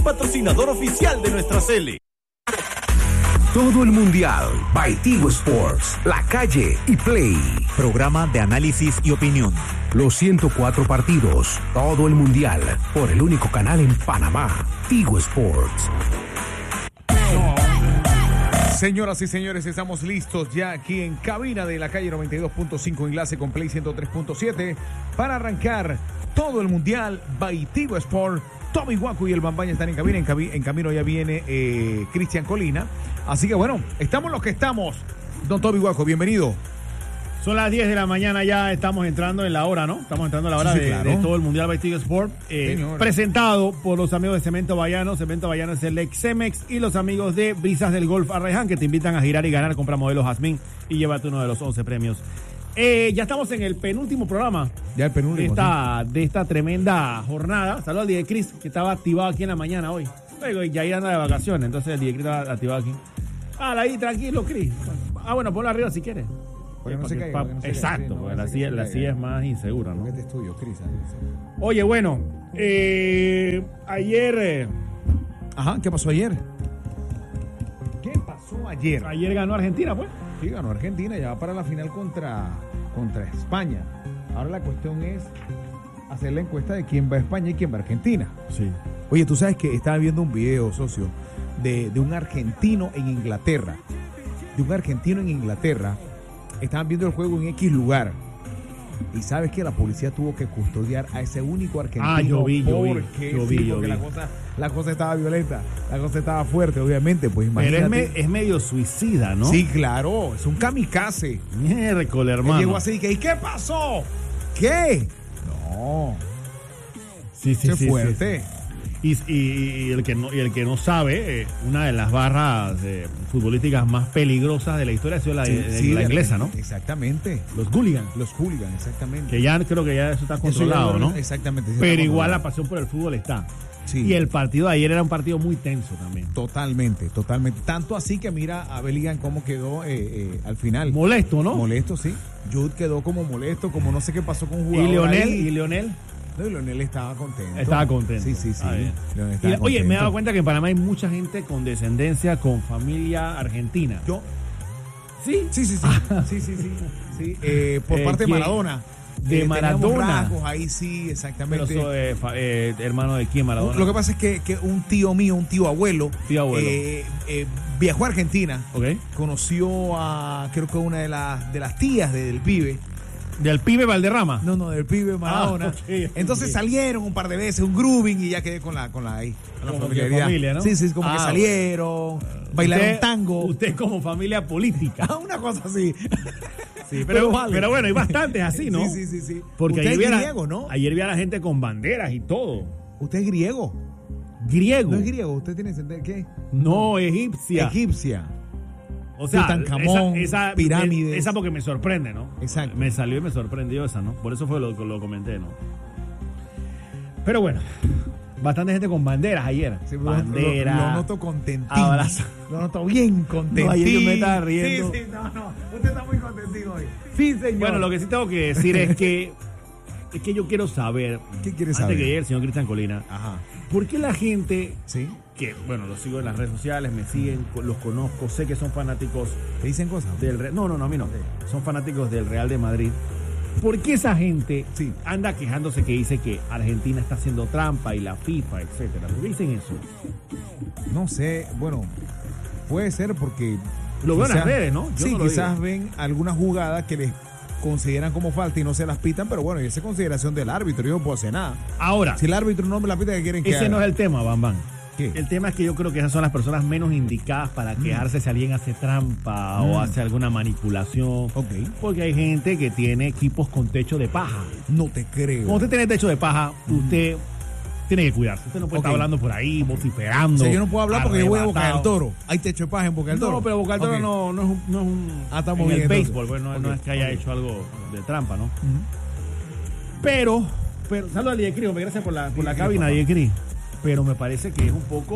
patrocinador oficial de nuestra Sele. Todo el Mundial by Tigo Sports, La Calle y Play. Programa de análisis y opinión. Los 104 partidos, todo el Mundial, por el único canal en Panamá, Tigo Sports. Señoras y señores, estamos listos ya aquí en cabina de La Calle 92.5, enlace con Play 103.7, para arrancar todo el Mundial by Tigo Sports. Tommy Guaco y el Bambaña están en cabina. En camino ya viene Cristian Colina. Así que bueno, estamos los que estamos. Don Tommy Guaco, bienvenido. Son las 10 de la mañana, ya estamos entrando en la hora, ¿no? Estamos entrando en la hora de todo el Mundial by Tigo Sport. Presentado por los amigos de Cemento Bayano. Cemento Bayano es el ex Cemex, y los amigos de Brisas del Golf Arraiján, que te invitan a girar y ganar. Compra modelos Jazmín y llévate uno de los 11 premios. Ya estamos en el penúltimo programa. Ya el penúltimo. De esta tremenda jornada. Saludos al DJ Chris, que estaba activado aquí en la mañana hoy. Luego ya anda de vacaciones, entonces el DJ Chris estaba activado aquí. Ahí, tranquilo, Chris. Bueno, ponlo arriba si quieres. Exacto, porque la silla es más insegura, ¿no? Este estudio, Chris. Oye, bueno, ayer... Ajá, ¿qué pasó ayer? ¿Qué pasó ayer? Ayer ganó Argentina, pues. Sí, ganó Argentina, ya va para la final contra España. Ahora la cuestión es hacer la encuesta de quién va a España y quién va a Argentina. Sí. Oye, tú sabes que estaba viendo un video, socio, de un argentino en Inglaterra. Estaban viendo el juego en X lugar. Y sabes que la policía tuvo que custodiar a ese único argentino. Yo vi. Porque la cosa estaba violenta, la cosa estaba fuerte, obviamente. Pues imagínate. Pero es medio suicida, ¿no? Sí, claro, es un kamikaze. Miércoles, hermano. Llegó así, ¿y qué pasó? ¿Qué? No. Sí, es fuerte. Sí. Y el que no sabe, una de las barras futbolísticas más peligrosas de la historia ha sido la inglesa, ¿no? Exactamente. Los hooligans, exactamente. Que ya creo que ya eso está controlado, ¿no? Exactamente. Pero igual la pasión por el fútbol está. Sí. Y el partido de ayer era un partido muy tenso también. Totalmente. Tanto así que mira a Bellingham cómo quedó al final. Molesto, ¿no? Molesto, sí. Jude quedó como molesto, como no sé qué pasó con un jugador. ¿Y Lionel? No, Lionel estaba contento. Sí. Oye, me he dado cuenta que en Panamá hay mucha gente con descendencia, con familia argentina. ¿Yo? Sí. Sí. Por parte de Maradona. De Maradona. Rasgos, ahí sí, exactamente. Pero hermano de quién, Maradona. Lo que pasa es que un tío mío, un tío abuelo. Viajó a Argentina. Okay. Conoció a, creo que una de las tías del pibe. ¿Del pibe Valderrama? No, del pibe Maradona. Entonces salieron un par de veces, un grooving, y ya quedé con la familia, ¿no? Sí, como que salieron, bailaron tango. Usted como familia política. Una cosa así. Sí, pero bueno, hay bastantes así, ¿no? Sí. Porque usted ayer es griego, ¿no? Ayer vi a la gente con banderas y todo. ¿Usted es griego? ¿Griego? ¿No es griego? ¿Usted tiene qué? No, egipcia. O sea, esa pirámide. Esa porque me sorprende, ¿no? Exacto. Me salió y me sorprendió esa, ¿no? Por eso fue lo comenté, ¿no? Pero bueno, bastante gente con banderas ayer. Sí, banderas. Lo noto contentín. Lo noto bien contentín. No, ayer yo me estaba riendo. Sí, no. Usted está muy contentín hoy. Sí, señor. Bueno, lo que sí tengo que decir es que yo quiero saber. ¿Qué quieres saber? Antes que llegue el señor Cristian Colina. Ajá. ¿Por qué la gente... Sí. Que, bueno, los sigo en las redes sociales, me siguen, los conozco, sé que son fanáticos... ¿Te dicen cosas? No, a mí no. Son fanáticos del Real de Madrid. ¿Por qué esa gente anda quejándose que dice que Argentina está haciendo trampa y la FIFA, etcétera? ¿Por qué dicen eso? No sé, bueno, puede ser porque... Lo veo en las redes, ¿no? Yo no quizás ven alguna jugada que les consideran como falta y no se las pitan, pero bueno, esa es consideración del árbitro, yo no puedo hacer nada. Ahora, si el árbitro no me la pita, ¿qué quieren que haga? Ese no es el tema, Bambán. ¿Qué? El tema es que yo creo que esas son las personas menos indicadas para quejarse si alguien hace trampa o hace alguna manipulación. Porque hay gente que tiene equipos con techo de paja. No te creo. Cuando usted tiene techo de paja, usted tiene que cuidarse. Usted no puede estar hablando por ahí, vociferando. O sea, yo no puedo hablar porque yo voy a Boca del Toro. Hay techo de paja en Boca del Toro. No, pero Boca del Toro no es un estamos en bien, el béisbol, pues, no es que haya hecho algo de trampa, ¿no? Pero saludos a Liecri, gracias por la cabina, Liecri. Pero me parece que es un poco...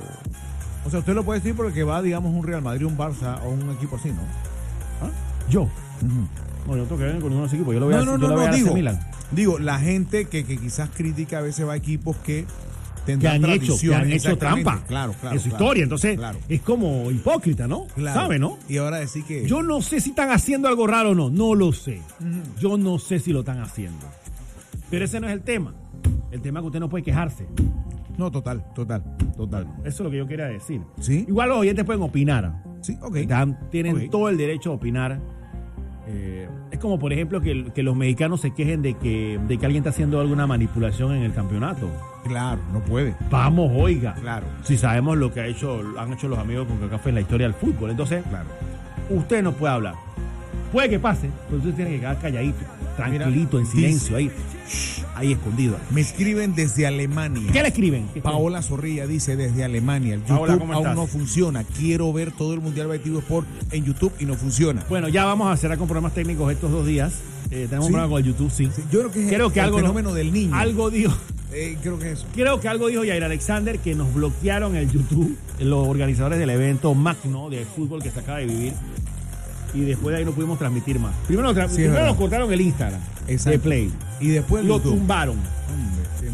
O sea, usted lo puede decir porque va, digamos, un Real Madrid, un Barça o un equipo así, ¿no? Yo. No, yo tengo que ver con ninguno de los equipos. Yo lo voy a Milan. Digo, la gente que quizás critica a veces va a equipos que que han hecho trampa claro, en su historia. Entonces, es como hipócrita, ¿no? Claro. ¿Sabe, no? Y ahora decir que... Yo no sé si están haciendo algo raro o no. No lo sé. Yo no sé si lo están haciendo. Pero ese no es el tema. El tema es que usted no puede quejarse. No, total. Eso es lo que yo quería decir. ¿Sí? Igual los oyentes pueden opinar. Sí, ok. Tienen todo el derecho a opinar. Es como, por ejemplo, que los mexicanos se quejen de que alguien está haciendo alguna manipulación en el campeonato. Claro, no puede. Vamos, oiga. Claro. Si sabemos lo que han hecho los amigos con CONCACAF en la historia del fútbol. Entonces, claro, usted no puede hablar. Puede que pase, pero usted tiene que quedar calladito, tranquilito, en silencio, ahí escondido. Me escriben desde Alemania. ¿Qué le escriben? Paola Zorrilla dice desde Alemania. El Paola, YouTube ¿cómo aún estás? no funciona. Quiero ver todo el Mundial Baitivo Sport en YouTube y no funciona. Bueno, ya vamos a cerrar con problemas técnicos estos 2 días. Tenemos un problema con el YouTube, sí. Yo creo que es el fenómeno del niño. Algo dijo. Creo que eso. Creo que algo dijo Jair Alexander, que nos bloquearon el YouTube, los organizadores del evento magno de fútbol que se acaba de vivir. Y después de ahí no pudimos transmitir más. Primero nos cortaron el Instagram de Play. Y después lo YouTube. tumbaron. Hombre,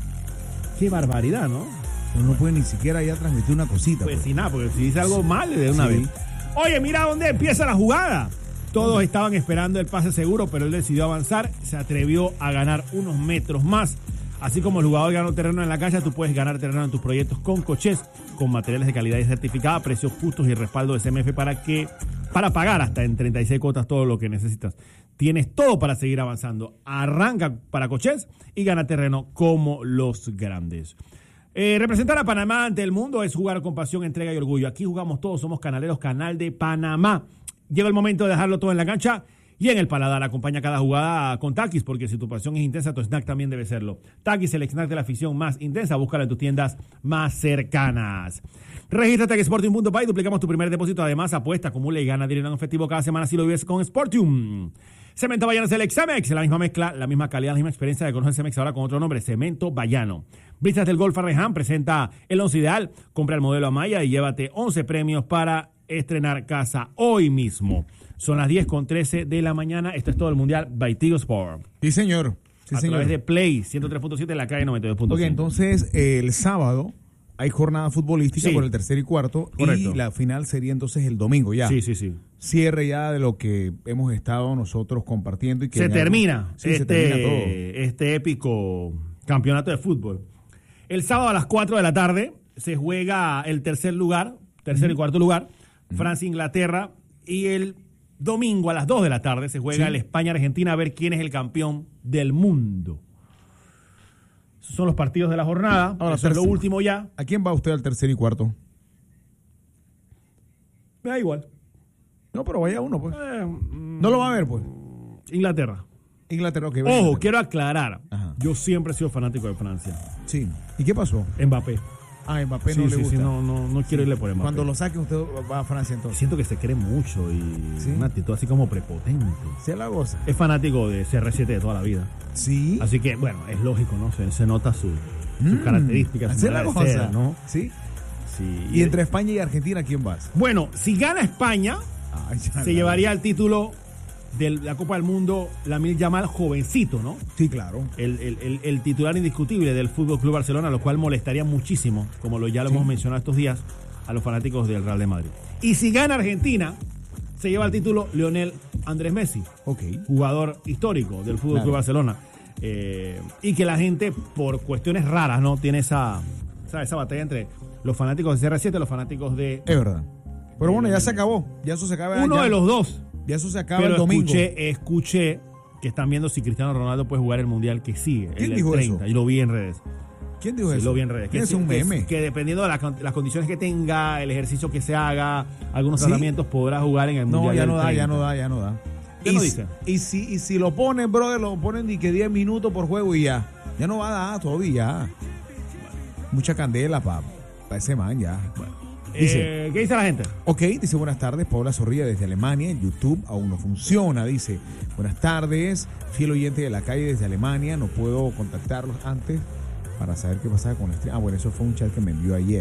qué barbaridad, ¿no? No puede ni siquiera ya transmitir una cosita. Pues sí, nada, porque si dice algo mal de una vez. Oye, mira dónde empieza la jugada. Todos estaban esperando el pase seguro, pero él decidió avanzar. Se atrevió a ganar unos metros más. Así como el jugador ganó terreno en la cancha, tú puedes ganar terreno en tus proyectos con Cochés, con materiales de calidad y certificada, precios justos y respaldo de CMF para pagar hasta en 36 cuotas todo lo que necesitas. Tienes todo para seguir avanzando. Arranca para Cochés y gana terreno como los grandes. Representar a Panamá ante el mundo es jugar con pasión, entrega y orgullo. Aquí jugamos todos, somos canaleros, Canal de Panamá. Llega el momento de dejarlo todo en la cancha y en el paladar. Acompaña cada jugada con Takis, porque si tu pasión es intensa, tu snack también debe serlo. Takis, el snack de la afición más intensa. Búscalo en tus tiendas más cercanas. Regístrate en Sportium.pay, duplicamos tu primer depósito. Además, apuesta, acumula y gana dinero en efectivo cada semana si lo vives con Sportium. Cemento Bayano es el Cemex, la misma mezcla, la misma calidad, la misma experiencia de conocer Cemex ahora con otro nombre, Cemento Bayano. Brisas del Golf Arreján presenta el 11 ideal. Compra el modelo Amaya y llévate 11 premios para estrenar casa hoy mismo. Son las 10:13 de la mañana. Esto es todo el Mundial Baitigo Sport. Sí, señor. Sí, a través de Play 103.7 en la calle 92.5. Ok, entonces el sábado hay jornada futbolística por el tercer y cuarto. Correcto. Y la final sería entonces el domingo ya. Sí. Cierre ya de lo que hemos estado nosotros compartiendo. Y que se termina se termina todo. Este épico campeonato de fútbol. El sábado a las 4 de la tarde se juega el tercer y cuarto lugar, Francia-Inglaterra, y el domingo a las 2 de la tarde se juega el España-Argentina a ver quién es el campeón del mundo. Esos son los partidos de la jornada. Ahora, eso es lo último ya. ¿A quién va usted al tercer y cuarto? Me da igual. No, pero vaya uno, pues. No lo va a ver, pues. Inglaterra. Ok. Ojo, quiero aclarar. Ajá. Yo siempre he sido fanático de Francia. Sí. ¿Y qué pasó? Mbappé. Mbappé no le gusta. No quiero irle por Mbappé. Cuando lo saquen, usted va a Francia entonces. Siento que se cree mucho y una actitud así como prepotente. Se la goza. Es fanático de CR7 de toda la vida. Sí. Así que, bueno, es lógico, ¿no? Se nota sus características, su manera de ser, ¿no? Sí. Sí. ¿Y entre España y Argentina quién vas? Bueno, si gana España, se llevaría el título de la Copa del Mundo Lamine Yamal, jovencito, ¿no? Sí, claro. El titular indiscutible del Fútbol Club Barcelona, lo cual molestaría muchísimo, como ya lo hemos mencionado estos días, a los fanáticos del Real de Madrid. Y si gana Argentina, se lleva el título Lionel Andrés Messi, jugador histórico del Fútbol Club Barcelona. Y que la gente, por cuestiones raras, ¿no? Tiene esa batalla entre los fanáticos de CR7 y los fanáticos de... Es verdad. Pero bueno, ya se acabó. Ya eso se acaba. Uno de los dos. Ya eso se acaba pero el domingo. Escuché que están viendo si Cristiano Ronaldo puede jugar el Mundial que sigue. ¿Quién dijo 30. Eso? Y lo vi en redes. ¿Quién dijo eso? Lo vi en redes. Es un meme. Que dependiendo de las condiciones que tenga, el ejercicio que se haga, algunos tratamientos, podrá jugar en el Mundial. Ya no da. Ya no dice. Y si lo ponen, brother, lo ponen ni que 10 minutos por juego y ya. Ya no va a dar todavía. Mucha candela para ese man ya. Bueno. Dice, ¿qué dice la gente? Ok, dice buenas tardes, Paola Zorrilla desde Alemania. El YouTube aún no funciona, dice. Buenas tardes, fiel oyente de la calle desde Alemania. No puedo contactarlos antes para saber qué pasaba con el stream. Bueno, eso fue un chat que me envió ayer.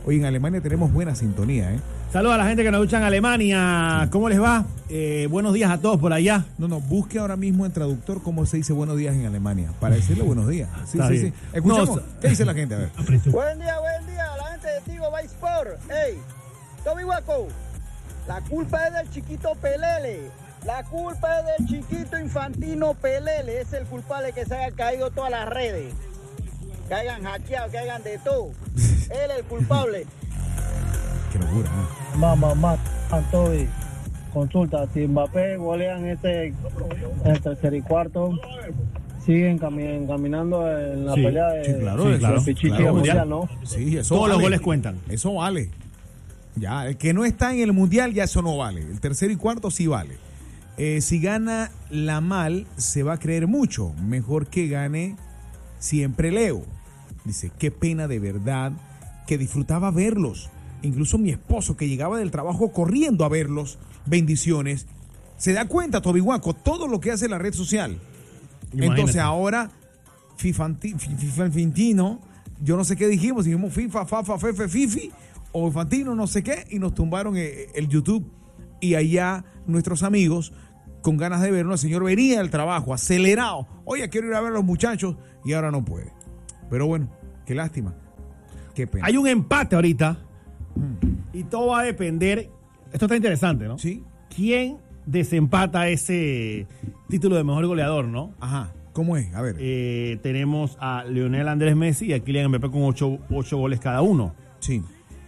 Hoy en Alemania tenemos buena sintonía, ¿eh? Saludos a la gente que nos escucha en Alemania. ¿Cómo les va? Buenos días a todos por allá. No, busque ahora mismo en traductor cómo se dice buenos días en Alemania, para decirle buenos días. Sí. Escuchemos, ¿qué dice la gente? A ver. Buen día, la gente de Tigo by Sport. Hey, Toby Waco, la culpa es del chiquito Pelele. La culpa es del chiquito Infantino Pelele. Es el culpable que se haya caído todas las redes. Que hayan hackeado, que hayan de todo. Él es el culpable. Qué locura, ¿no? Mamá, Toby. Consulta, si Mbappé golean en el tercer y cuarto, siguen caminando en la pelea de Pichichi mundial, ¿no? Sí, eso todos vale. Los goles cuentan. Eso vale. Ya, el que no está en el mundial, ya eso no vale. El tercer y cuarto sí vale. Si gana la Mal, se va a creer mucho. Mejor que gane siempre Leo. Dice, qué pena de verdad, que disfrutaba verlos. Incluso mi esposo, que llegaba del trabajo corriendo a verlos, bendiciones, se da cuenta, Toby Waco, todo lo que hace la red social. Imagínate. Entonces ahora, Fifantino, yo no sé qué dijimos FIFA, Fifi, o Infantino, no sé qué, y nos tumbaron el YouTube. Y allá nuestros amigos, con ganas de vernos, el señor venía del trabajo, acelerado. Oye, quiero ir a ver a los muchachos, y ahora no puede. Pero bueno, qué lástima. Qué pena. Hay un empate ahorita. Y todo va a depender. Esto está interesante, ¿no? Sí. ¿Quién desempata ese título de mejor goleador, no? Ajá. ¿Cómo es? A ver. Tenemos a Lionel Andrés Messi y a Kylian Mbappé con 8 goles cada uno. Sí.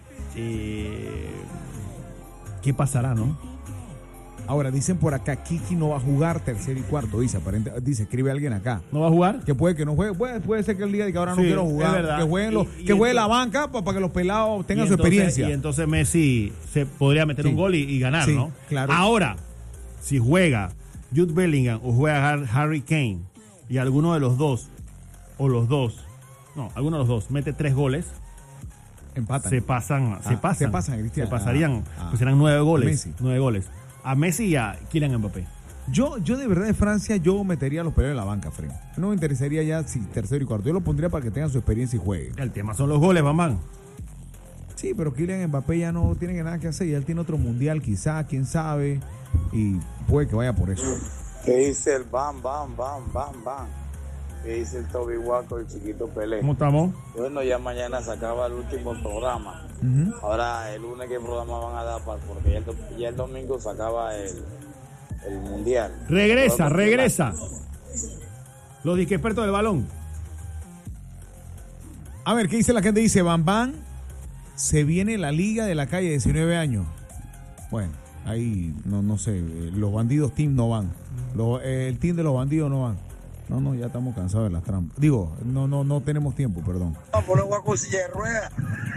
¿Qué pasará, no? Ahora, dicen por acá, Kiki no va a jugar tercer y cuarto, dice, escribe alguien acá. ¿No va a jugar? Que puede que no juegue, puede ser que el día de que ahora no quiero jugar, que juegue la banca para que los pelados tengan su experiencia. Y entonces Messi se podría meter un gol y ganar, sí, ¿no? Claro. Ahora, si juega Jude Bellingham o juega Harry Kane y alguno de los dos, alguno de los dos mete 3 goles, empatan. Se pasan, Cristian. Se pasarían, pues serán 9 goles. Messi. 9 goles. A Messi y a Kylian Mbappé. Yo de verdad de Francia, yo metería a los peleadores en la banca, Fred. No me interesaría ya si tercero y cuarto. Yo lo pondría para que tengan su experiencia y jueguen. El tema son los goles, mamá. Sí, pero Kylian Mbappé ya no tiene nada que hacer. Ya él tiene otro mundial, quizá, quién sabe. Y puede que vaya por eso. ¿Qué dice el bam? ¿Qué dice el Toby Waco, el chiquito Pelé? ¿Cómo estamos? Bueno, ya mañana se acaba el último programa. Uh-huh. Ahora el lunes, ¿qué programa van a dar? Porque ya el domingo se acaba el mundial. Regresa. Los disque expertos del balón. A ver, ¿qué dice la gente? Dice, Bam, se viene la liga de la calle de 19 años. Bueno, ahí no sé, los bandidos team no van. El team de los bandidos no van. No, ya estamos cansados de las trampas. Digo, no tenemos tiempo, perdón. Vamos a poner un guaco silla de ruedas.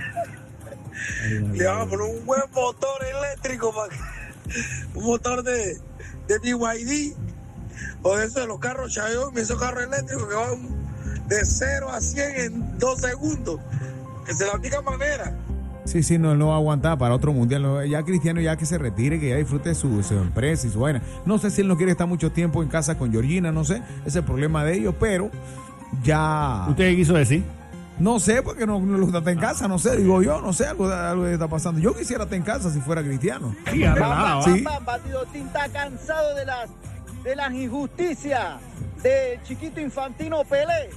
Le vamos a poner un buen motor eléctrico, un motor de BYD o de esos de los carros Xiaomi, esos carros eléctricos que van de 0 a 100 en 2 segundos. Que se la única manera. Sí, no va a aguantar para otro mundial. Ya Cristiano, ya que se retire, que ya disfrute su empresa y su vaina. No sé si él no quiere estar mucho tiempo en casa con Georgina, no sé. Ese es el problema de ellos, pero ya... ¿Usted qué quiso decir? No sé, porque no lo está en casa, no sé. Digo yo, no sé, algo está pasando. Yo quisiera estar en casa si fuera Cristiano. Sí, Batido Team está cansado de las injusticias de chiquito Infantino Pelé.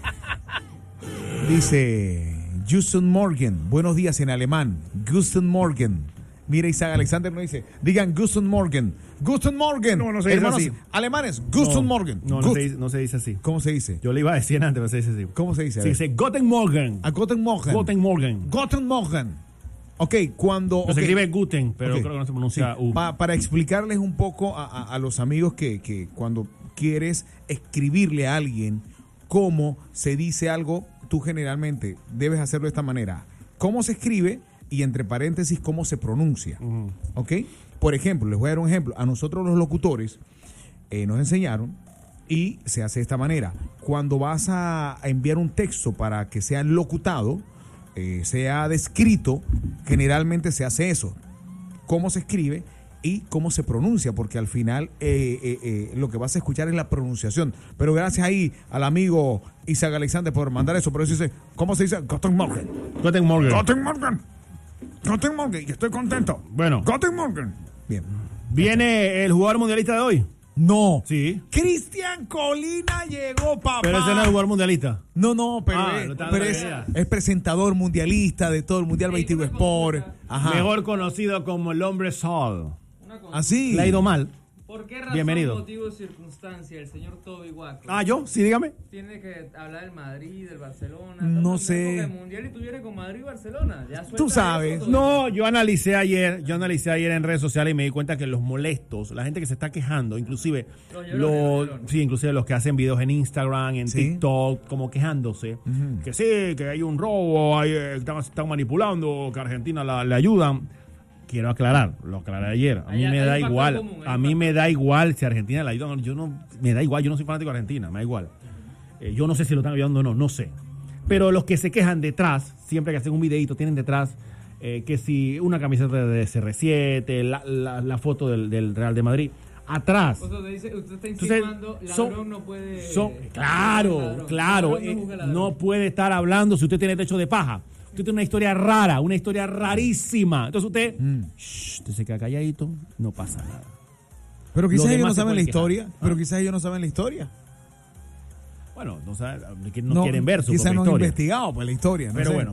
Dice... Justin Morgan, buenos días en alemán. Justin Morgan. Mira, Isaac Alexander nos dice, digan Justin Morgan. Justin Morgan. No se dice hermanos así. Alemanes, Justin Morgan. No se dice así. ¿Cómo se dice? Yo le iba a decir antes, pero se dice así. ¿Cómo se dice? Se dice Guten Morgen. Guten Morgen. Ok, cuando... Se escribe Guten, pero creo que no se pronuncia U. Para explicarles un poco a los amigos que cuando quieres escribirle a alguien cómo se dice algo, tú generalmente debes hacerlo de esta manera. ¿Cómo se escribe? Y entre paréntesis, ¿cómo se pronuncia? Uh-huh. ¿Ok? Por ejemplo, les voy a dar un ejemplo. A nosotros los locutores nos enseñaron y se hace de esta manera. Cuando vas a enviar un texto para que sea locutado, sea descrito, generalmente se hace eso. ¿Cómo se escribe? Y cómo se pronuncia, porque al final lo que vas a escuchar es la pronunciación. Pero gracias ahí al amigo Isaac Alexander por mandar eso. Pero eso dice, ¿cómo se dice? Guten Morgen. Guten Morgen, estoy contento. Bueno. Guten Morgen. Bien. ¿Viene el jugador mundialista de hoy? No. Sí. Cristian Colina llegó, papá. Pero ese no es jugador mundialista. No, pero, es presentador mundialista de todo el Mundial Baitigo Sport. Ajá. Mejor conocido como el hombre sol. Así. Le ha ido mal. ¿Por qué razón, bienvenido. Motivo, circunstancia, el señor Toby Waco? ¿Yo? Sí, dígame. Tiene que hablar del Madrid, del Barcelona. No sé. El Mundial y tuviera con Madrid y Barcelona. Ya tú sabes. Eso, no, yo analicé ayer en redes sociales y me di cuenta que los molestos, la gente que se está quejando, inclusive inclusive los que hacen videos en Instagram, en TikTok, como quejándose, que sí, que hay un robo, están manipulando, que a Argentina le ayudan. Quiero aclarar, lo aclaré ayer. A mí me da igual. A mí me da igual si Argentina la ayuda. Me da igual. Yo no soy fanático de Argentina. Me da igual. Yo no sé si lo están ayudando o no sé. Pero los que se quejan detrás, siempre que hacen un videito, tienen detrás que si una camiseta de CR7, la foto del Real de Madrid. Atrás. Usted está insinuando, ladrón no puede... Claro. No puede estar hablando si usted tiene techo de paja. Usted tiene una historia rara, una historia rarísima. Entonces usted se queda calladito, no pasa nada. Pero quizás ellos no saben la historia. Bueno, no quieren ver su propia historia. Quizás no han investigado pues la historia. Pero bueno.